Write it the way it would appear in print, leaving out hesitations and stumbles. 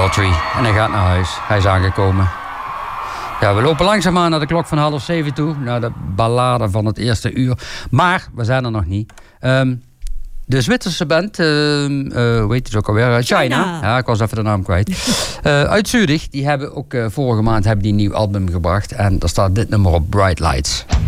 Daughtry. En hij gaat naar huis. Hij is aangekomen. Ja, we lopen langzaamaan naar de klok van 6:30 toe. Naar de ballade van het eerste uur. Maar, we zijn er nog niet. De Zwitserse band, hoe heet het ook alweer? China. Ja, ik was even de naam kwijt. Uit Zurich, die hebben ook vorige maand een nieuw album gebracht. En daar staat dit nummer op, Bright Lights.